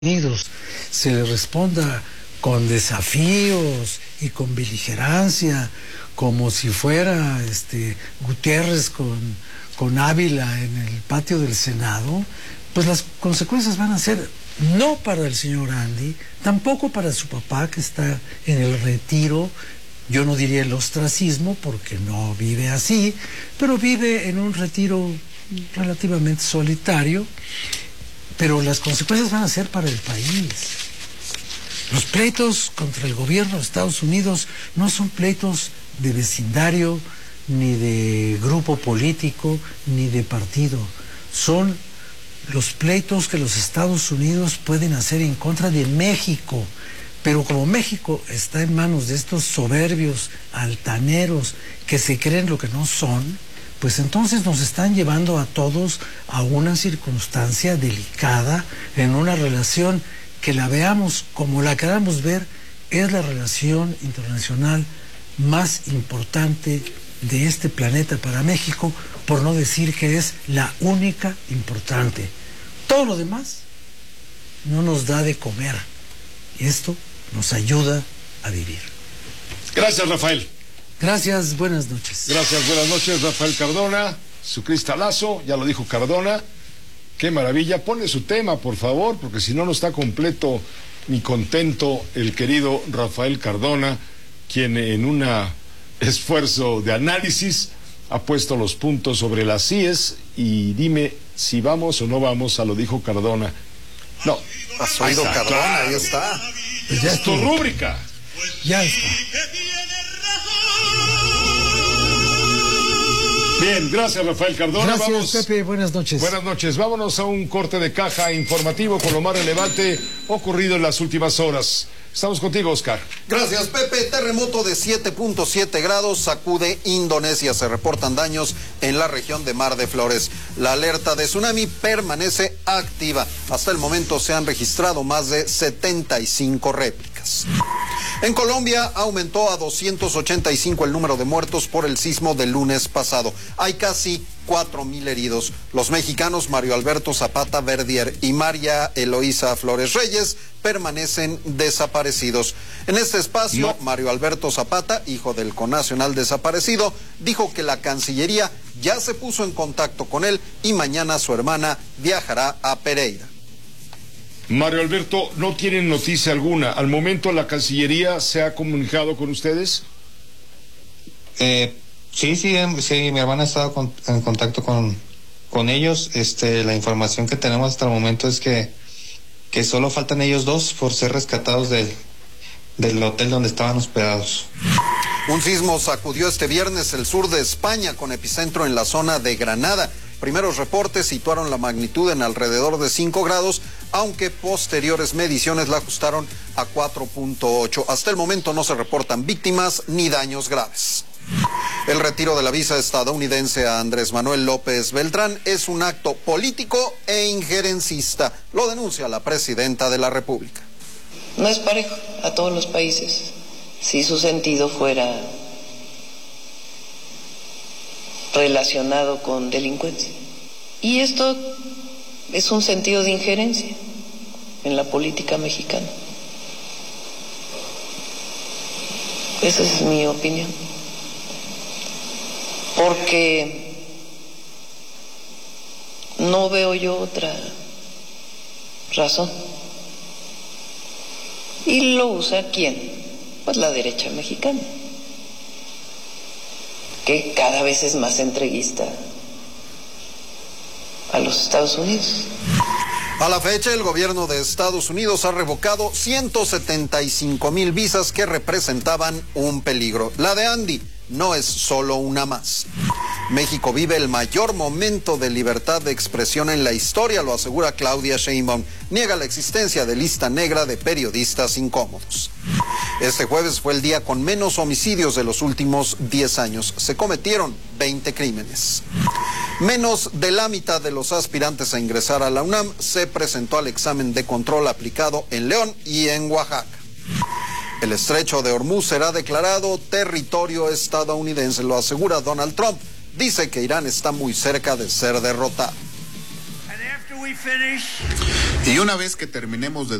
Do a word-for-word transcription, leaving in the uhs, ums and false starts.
Unidos se le responda con desafíos y con beligerancia, como si fuera este Gutiérrez con, con Ávila en el patio del Senado, pues las consecuencias van a ser no para el señor Andy, tampoco para su papá que está en el retiro. Yo no diría el ostracismo porque no vive así, pero vive en un retiro relativamente solitario. Pero las consecuencias van a ser para el país. Los pleitos contra el gobierno de Estados Unidos no son pleitos de vecindario, ni de grupo político, ni de partido. Son los pleitos que los Estados Unidos pueden hacer en contra de México. Pero como México está en manos de estos soberbios, altaneros, que se creen lo que no son, pues entonces nos están llevando a todos a una circunstancia delicada en una relación que la veamos como la queramos ver, es la relación internacional más importante de este planeta para México, por no decir que es la única importante. Todo lo demás no nos da de comer. Y esto nos ayuda a vivir. Gracias, Rafael. Gracias, buenas noches. Gracias, buenas noches, Rafael Cardona, su cristalazo, ya lo dijo Cardona. Qué maravilla. Pone su tema, por favor, porque si no, no está completo ni contento el querido Rafael Cardona, quien en un esfuerzo de análisis ha puesto los puntos sobre las íes. Y dime si vamos o no vamos a lo dijo Cardona. No. Has oído Cardona, claro. Ahí está. Pues ya es tu rúbrica. Ya está. Bien, gracias, Rafael Cardona. Gracias, Vamos... Pepe, buenas noches. Buenas noches, vámonos a un corte de caja informativo con lo más relevante ocurrido en las últimas horas. Estamos contigo, Oscar. Gracias, Pepe. Terremoto de siete punto siete grados sacude Indonesia. Se reportan daños en la región de Mar de Flores. La alerta de tsunami permanece activa. Hasta el momento se han registrado más de setenta y cinco réplicas. En Colombia aumentó a doscientos ochenta y cinco el número de muertos por el sismo del lunes pasado. Hay casi cuatro mil heridos. Los mexicanos Mario Alberto Zapata Verdier y María Eloísa Flores Reyes permanecen desaparecidos. En este espacio, no. Mario Alberto Zapata, hijo del connacional desaparecido, dijo que la Cancillería ya se puso en contacto con él y mañana su hermana viajará a Pereira. Mario Alberto, ¿no tienen noticia alguna? ¿Al momento la Cancillería se ha comunicado con ustedes? Eh, sí, sí, sí, mi hermana ha estado con, en contacto con, con ellos. Este, la información que tenemos hasta el momento es que, que solo faltan ellos dos por ser rescatados del, del hotel donde estaban hospedados. Un sismo sacudió este viernes el sur de España con epicentro en la zona de Granada. Primeros reportes situaron la magnitud en alrededor de cinco grados, aunque posteriores mediciones la ajustaron a cuatro punto ocho. Hasta el momento no se reportan víctimas ni daños graves. El retiro de la visa estadounidense a Andrés Manuel López Beltrán es un acto político e injerencista, lo denuncia la presidenta de la República. No es parejo a todos los países. Si su sentido fuera relacionado con delincuencia. Y esto es un sentido de injerencia en la política mexicana. Esa es mi opinión. Porque no veo yo otra razón. ¿Y lo usa quién? Pues la derecha mexicana, que cada vez es más entreguista a los Estados Unidos. A la fecha, el gobierno de Estados Unidos ha revocado ciento setenta y cinco mil visas que representaban un peligro. La de Andy no es solo una más. México vive el mayor momento de libertad de expresión en la historia, lo asegura Claudia Sheinbaum. Niega la existencia de lista negra de periodistas incómodos. Este jueves fue el día con menos homicidios de los últimos diez años. Se cometieron veinte crímenes. Menos de la mitad de los aspirantes a ingresar a la UNAM se presentó al examen de control aplicado en León y en Oaxaca. El estrecho de Hormuz será declarado territorio estadounidense, lo asegura Donald Trump. Dice que Irán está muy cerca de ser derrotado. Y una vez que terminemos de